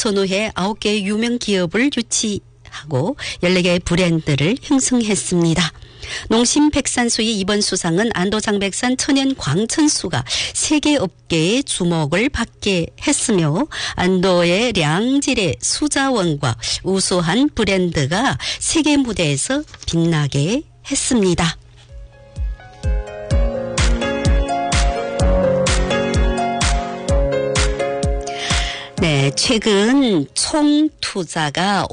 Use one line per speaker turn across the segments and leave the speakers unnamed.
선후해 9개의 유명 기업을 유치하고 14개의 브랜드를 형성했습니다. 농심 백산수의 이번 수상은 안도장백산 천연 광천수가 세계 업계의 주목을 받게 했으며 안도의 량질의 수자원과 우수한 브랜드가 세계 무대에서 빛나게 했습니다. 네, 최근 총 투자가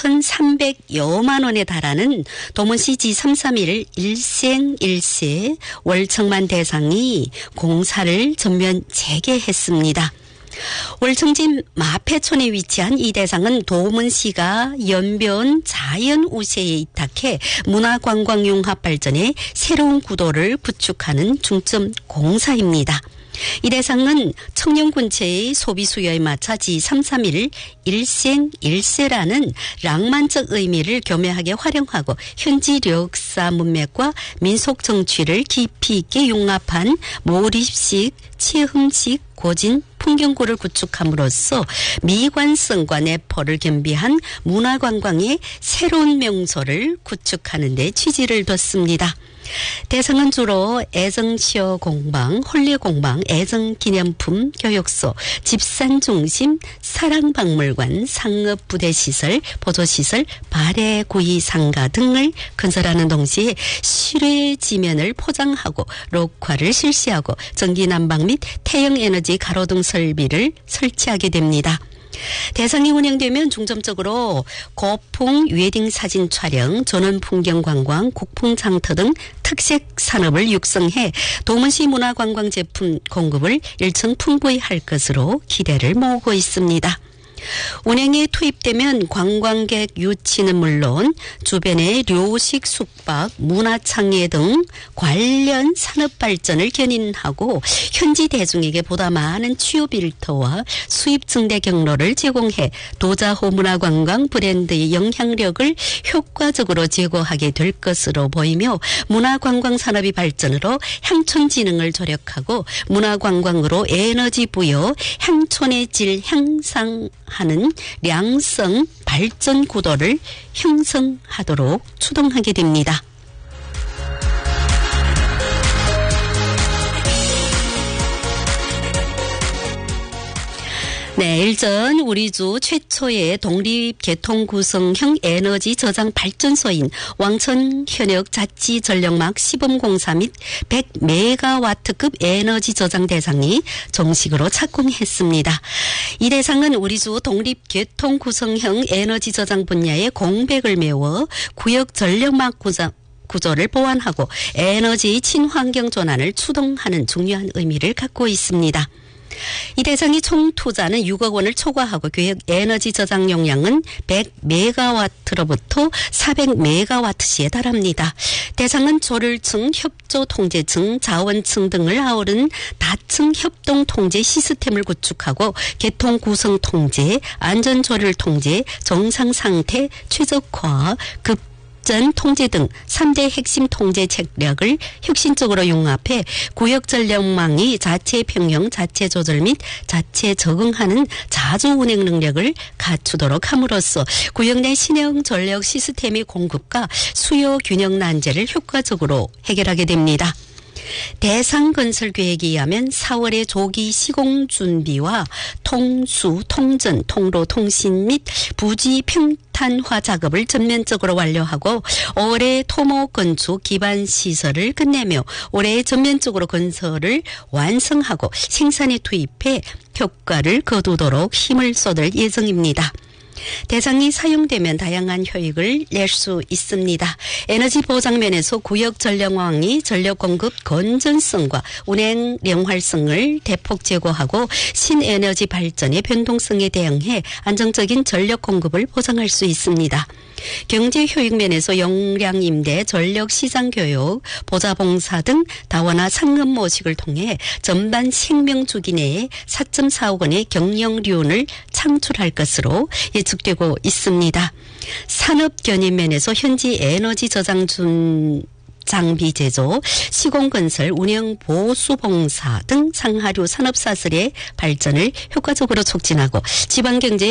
5,300여만 원에 달하는 도문시 G331 일생일세 월청만 대상이 공사를 전면 재개했습니다. 월청진 마패촌에 위치한 이 대상은 도문시가 연변 자연우세에 이탁해 문화관광융합 발전에 새로운 구도를 구축하는 중점 공사입니다. 이 대상은 청년군체의 소비 수요에 맞춰 G331 일생일세라는 낭만적 의미를 교묘하게 활용하고 현지 역사 문맥과 민속 정취를 깊이 있게 융합한 몰입식, 체험식, 고진 풍경구를 구축함으로써 미관성과 내포를 겸비한 문화관광의 새로운 명소를 구축하는 데 취지를 뒀습니다. 대상은 주로 애정시어 공방, 홀례공방, 애정기념품, 교육소, 집산중심, 사랑박물관, 상업부대시설, 보조시설, 발해구이상가 등을 건설하는 동시에 실외지면을 포장하고 녹화를 실시하고 전기난방 및 태양에너지 가로등 설비를 설치하게 됩니다. 대상이 운영되면 중점적으로 고풍 웨딩 사진 촬영, 전원풍경관광, 국풍장터 등 특색 산업을 육성해 도문시 문화관광 제품 공급을 일층 풍부히 할 것으로 기대를 모으고 있습니다. 운행에 투입되면 관광객 유치는 물론 주변의 료식 숙박, 문화창예 등 관련 산업 발전을 견인하고 현지 대중에게 보다 많은 취업 일터와 수입 증대 경로를 제공해 도자호 문화관광 브랜드의 영향력을 효과적으로 제고하게 될 것으로 보이며 문화관광 산업의 발전으로 향촌진흥을 조력하고 문화관광으로 에너지 부여, 향촌의 질 향상하는 량성 발전 구도를 형성하도록 추동하게 됩니다. 네, 일전 우리주 최초의 독립개통구성형 에너지 저장 발전소인 왕천 현역 자치 전력막 시범공사 및 100메가와트급 에너지 저장 대상이 정식으로 착공했습니다. 이 대상은 우리주 독립개통구성형 에너지 저장 분야의 공백을 메워 구역 전력막 구조를 보완하고 에너지 친환경 전환을 추동하는 중요한 의미를 갖고 있습니다. 이 대상이 총 투자는 6억 원을 초과하고 계획 에너지 저장 용량은 100메가와트로부터 400메가와트시에 달합니다. 대상은 조를층, 협조통제층, 자원층 등을 아우른 다층 협동통제 시스템을 구축하고 개통구성 통제, 안전조를 통제, 정상상태, 최적화, 전 통제 등 3대 핵심 통제 책략을 혁신적으로 융합해 구역 전력망이 자체 평형, 자체 조절 및 자체 적응하는 자주 운행 능력을 갖추도록 함으로써 구역 내 신형 전력 시스템의 공급과 수요 균형 난제를 효과적으로 해결하게 됩니다. 대상 건설 계획에 의하면 4월에 조기 시공 준비와 통수, 통전, 통로, 통신 및 부지 평탄화 작업을 전면적으로 완료하고 5월에 토목 건축 기반 시설을 끝내며 올해 전면적으로 건설을 완성하고 생산에 투입해 효과를 거두도록 힘을 쏟을 예정입니다. 대상이 사용되면 다양한 효익을 낼 수 있습니다. 에너지 보장 면에서 구역 전력망이 전력 공급 건전성과 운행 명활성을 대폭 제고하고 신에너지 발전의 변동성에 대응해 안정적인 전력 공급을 보장할 수 있습니다. 경제 효익 면에서 용량 임대, 전력 시장 교육, 보자봉사 등 다원화 상급 모식을 통해 전반 생명 주기 내에 4.4억 원의 경영료를 창출할 것으로 예측되고 있습니다. 산업 견인 면에서 현지 에너지 저장 장비 제조, 시공건설, 운영, 보수봉사 등 상하류 산업사설의 발전을 효과적으로 촉진하고 지방경제